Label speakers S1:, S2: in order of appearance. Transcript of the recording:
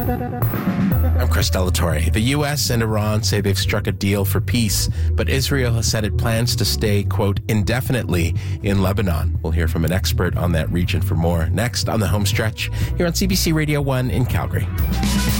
S1: I'm Chris Delatorre. The U.S. and Iran say they've struck a deal for peace, but Israel has said it plans to stay, quote, indefinitely in Lebanon. We'll hear from an expert on that region for more next on the home stretch here on CBC Radio 1 in Calgary.